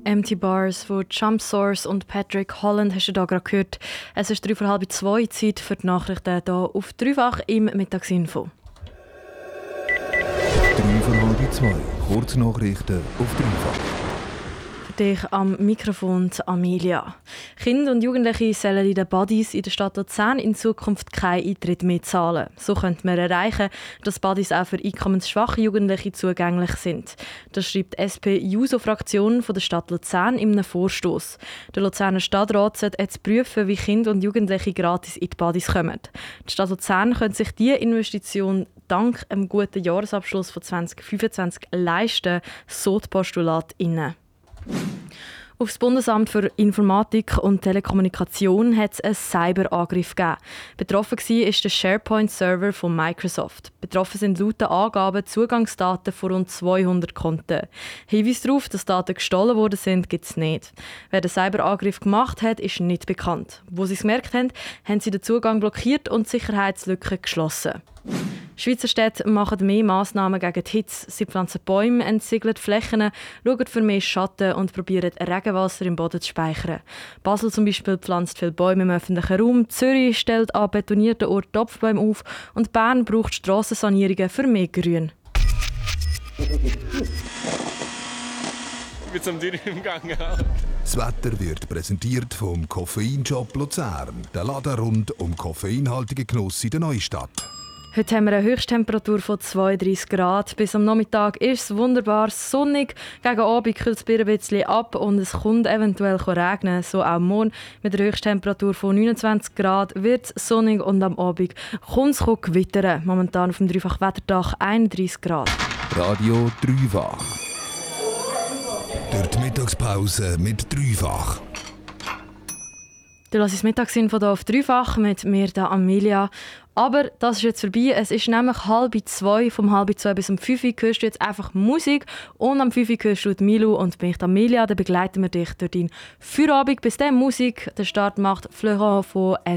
Empty Bars von Jump Source und Patrick Holland hast du da gerade gehört. Es ist 3:30 Zeit für die Nachrichten hier auf Dreifach im Mittagsinfo. 3:30, Kurznachrichten auf Dreifach. Für dich am Mikrofon Amelia. Kinder und Jugendliche sollen in den Buddies in der Stadt Luzern in Zukunft keinen Eintritt mehr zahlen. So könnte man erreichen, dass Buddies auch für einkommensschwache Jugendliche zugänglich sind. Das schreibt die SP-JUSO-Fraktion von der Stadt Luzern in einem Vorstoss. Der Luzerner Stadtrat sollte jetzt prüfen, wie Kinder und Jugendliche gratis in die Buddies kommen. Die Stadt Luzern könnte sich diese Investition dank einem guten Jahresabschluss von 2025 leisten, so die PostulatInnen. Auf das Bundesamt für Informatik und Telekommunikation hat es einen Cyberangriff gegeben. Betroffen war der SharePoint-Server von Microsoft. Betroffen sind laut den Angaben Zugangsdaten von rund 200 Konten. Hinweise darauf, dass Daten gestohlen worden sind, gibt es nicht. Wer den Cyberangriff gemacht hat, ist nicht bekannt. Wo sie es gemerkt haben, haben sie den Zugang blockiert und die Sicherheitslücken geschlossen. Schweizer Städte machen mehr Massnahmen gegen die Hitze. Sie pflanzen Bäume, entsiegeln Flächen, schauen für mehr Schatten und probieren Regenwasser im Boden zu speichern. Basel zum Beispiel pflanzt viele Bäume im öffentlichen Raum, Zürich stellt an betonierten Orten Topfbäume auf und Bern braucht Strassensanierungen für mehr Grün. Mit so einem Dürren im Gang. Das Wetter wird präsentiert vom Koffeinshop Luzern. Der Laden rund um koffeinhaltigen Genuss in der Neustadt. Heute haben wir eine Höchsttemperatur von 32 Grad. Bis am Nachmittag ist es wunderbar sonnig. Gegen Abend kühlt es ein bisschen ab und es kommt eventuell regnen. So auch morgen mit einer Höchsttemperatur von 29 Grad wird es sonnig und am Abend kommt es gewittern. Momentan auf dem Dreifach-Wetterdach 31 Grad. Radio Dreifach. Durch die Mittagspause mit Dreifach. Du hörst das Mittagsinfo hier auf Dreifach mit mir, der Amelia. Aber das ist jetzt vorbei. Es ist nämlich 1:30. Vom 1:30 bis um 5 Uhr hörst du jetzt einfach Musik. Und am 5 Uhr hörst du Milu und mich, Amelia. Dann begleiten wir dich durch deinen Feierabend. Bis dann Musik. Der Start macht Florent von